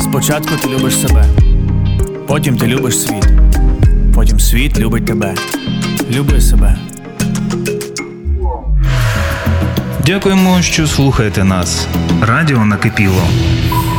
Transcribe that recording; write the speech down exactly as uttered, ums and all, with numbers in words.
Спочатку ти любиш себе, потім ти любиш світ, потім світ любить тебе. Люби себе. Дякуємо, що слухаєте нас. Радіо накипіло.